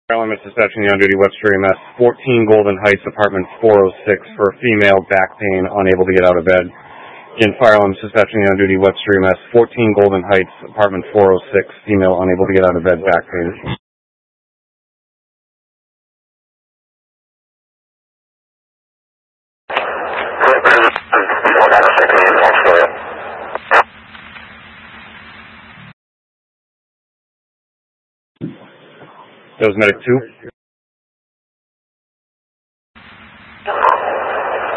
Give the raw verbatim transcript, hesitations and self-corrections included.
Element dispatching the on-duty Webster E M S, fourteen Golden Heights, apartment four oh six, for a female, back pain, unable to get out of bed. Again, fire alarm dispatching the on-duty Webster E M S, fourteen Golden Heights, apartment four oh six, female, unable to get out of bed, back pain. That was medic two.